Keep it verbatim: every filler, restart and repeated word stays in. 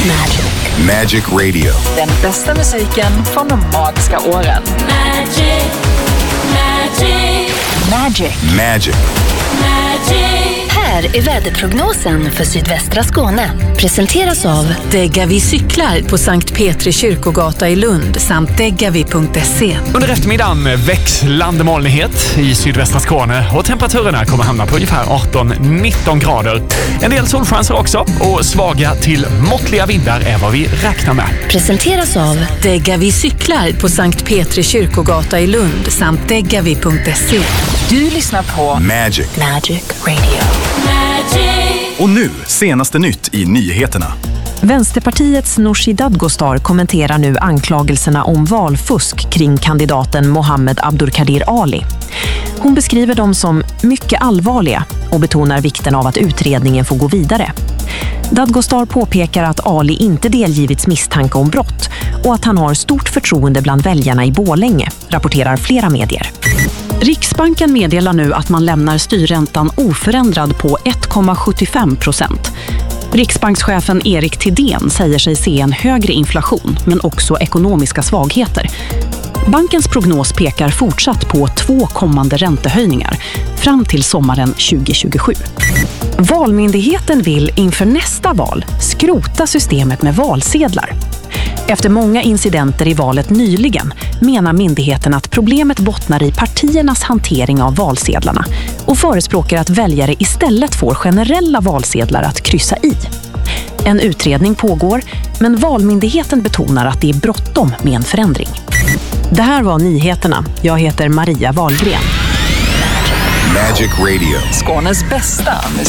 Magic. Magic Radio. Den bästa musiken från de magiska åren. Magic. Magic. Magic. Magic. Magic. Här är väderprognosen för sydvästra Skåne. Presenteras av Degavi cyklar på Sankt Petri kyrkogata i Lund samt degavi punkt se. Under eftermiddagen växlande molnighet i sydvästra Skåne och temperaturerna kommer hamna på ungefär arton nitton grader. En del solchanser också och svaga till måttliga vindar är vad vi räknar med. Presenteras av Degavi cyklar på Sankt Petri kyrkogata i Lund samt degavi punkt se. Du lyssnar på Magic. Magic Radio. Magic. Och nu, senaste nytt i nyheterna. Vänsterpartiets Nooshi Dadgostar kommenterar nu anklagelserna om valfusk kring kandidaten Mohammed Abdurkadir Ali. Hon beskriver dem som mycket allvarliga och betonar vikten av att utredningen får gå vidare. Dadgostar påpekar att Ali inte delgivits misstanke om brott och att han har stort förtroende bland väljarna i Borlänge, rapporterar flera medier. Riksbanken meddelar nu att man lämnar styrräntan oförändrad på ett komma sjuttiofem procent. Riksbankschefen Erik Thedéen säger sig se en högre inflation men också ekonomiska svagheter. Bankens prognos pekar fortsatt på två kommande räntehöjningar fram till sommaren tjugohundratjugosju. Valmyndigheten vill inför nästa val skrota systemet med valsedlar. Efter många incidenter i valet nyligen menar myndigheten att problemet bottnar i partiernas hantering av valsedlarna och förespråkar att väljare istället får generella valsedlar att kryssa i. En utredning pågår, men Valmyndigheten betonar att det är bråttom med en förändring. Det här var nyheterna. Jag heter Maria Wahlgren. Magic Radio. Skånes bästa musik.